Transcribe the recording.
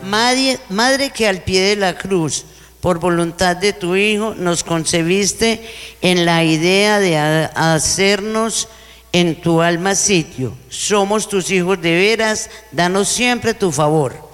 Madre que al pie de la cruz, por voluntad de tu Hijo, nos concebiste en la idea de hacernos en tu alma sitio. Somos tus hijos de veras, danos siempre tu favor.